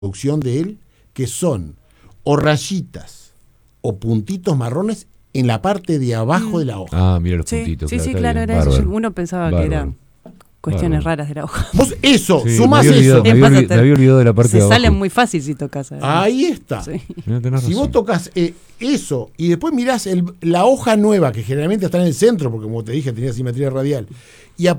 producción de él, que son o rayitas o puntitos marrones en la parte de abajo de la hoja. Ah, mira los puntitos. Sí, claro, era bárbaro. eso. Uno pensaba que eran cuestiones raras de la hoja. Vos eso, Sí, sumás me eso. me había olvidado de la parte Se de abajo. salen muy fácil si tocas. Ahí está. Sí. No, tenés Si razón. vos tocas eso y después mirás la hoja nueva, que generalmente está en el centro, porque como te dije tenía simetría radial, y